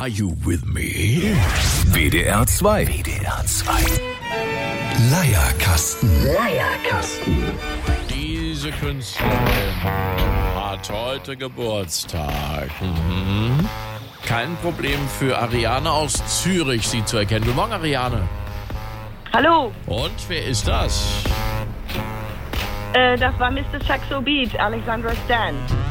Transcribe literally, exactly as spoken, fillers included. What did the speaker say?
Are you with me? W D R zwei. W D R zwei. Leierkasten. Leierkasten. Diese Künstlerin hat heute Geburtstag. Mhm. Kein Problem für Ariane aus Zürich, sie zu erkennen. Guten Morgen, Ariane. Hallo. Und wer ist das? Äh, das war Mister Saxo Beat, Alexandra Stan.